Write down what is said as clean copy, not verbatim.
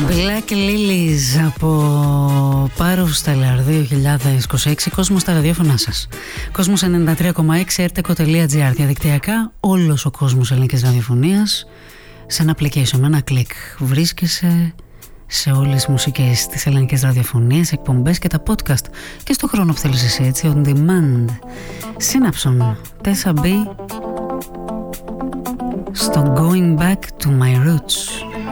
Black Lilies από Πάρο Στέλλαρ 2026. Κόσμος στα ραδιόφωνά σας. Κόσμος 93,6 rtco.gr. Διαδικτυακά όλος ο κόσμος ελληνικής ραδιοφωνίας. Σε ένα application, με ένα κλικ βρίσκεσαι σε όλες τις μουσικές της ελληνικής ραδιοφωνίας, εκπομπές και τα podcast. Και στο χρόνο που θέλεις εσύ, έτσι, on demand. Σύναψον, Tessa B στο Going Back to My Roots.